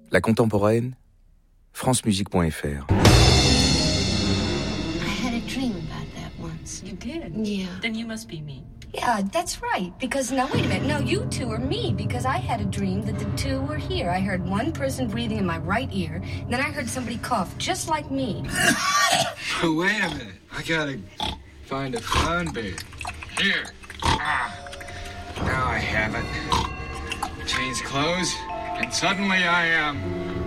La contemporaine, francemusique.fr. I had a dream about that once. You did? Yeah. Then you must be me. Yeah, that's right. Because, now wait a minute. No, you two are me. Because I had a dream that the two were here. I heard one person breathing in my right ear. And then I heard somebody cough, just like me. Wait a minute. I gotta find a phone booth. Here. Now I have it. Change clothes, and suddenly I am